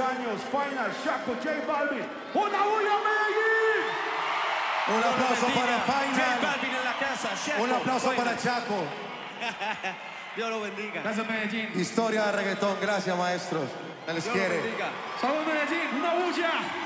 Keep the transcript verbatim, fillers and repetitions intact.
años, Final, Chaco, J Balvin. ¡Una bulla, Medellín! Un aplauso para J Final. Balvin en la casa, Chaco. Un aplauso Bueno. para Chaco. Dios lo bendiga. Gracias, Medellín. Historia de reggaetón. Gracias, maestros. Se les Dios lo quiere. bendiga. Salud, Medellín. Una bulla.